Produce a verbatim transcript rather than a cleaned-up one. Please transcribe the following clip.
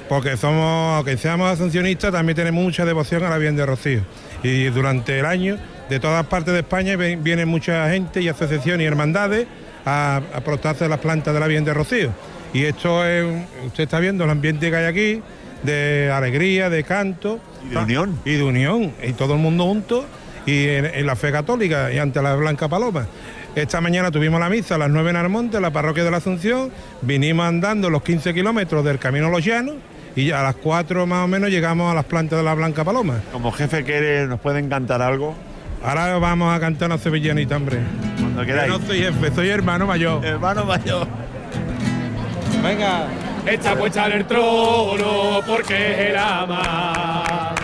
porque somos, aunque seamos asuncionistas, también tenemos mucha devoción a la Virgen de Rocío. Y durante el año, de todas partes de España, viene mucha gente y asociaciones y hermandades a, a prostarse las plantas de la Virgen de Rocío. Y esto es, usted está viendo el ambiente que hay aquí, de alegría, de canto. Y de unión. Y de unión, y todo el mundo junto, y en, en la fe católica, y ante la Blanca Paloma. Esta mañana tuvimos la misa a las nueve en Almonte, en la parroquia de la Asunción, vinimos andando los quince kilómetros del Camino a los Llanos, y a las cuatro más o menos llegamos a las plantas de la Blanca Paloma. Como jefe que eres, ¿nos pueden cantar algo? Ahora vamos a cantar una sevillanita, hombre. Cuando queráis. Yo no soy jefe, soy hermano mayor. Hermano mayor. Venga. Echa puesta en el trono porque él ama.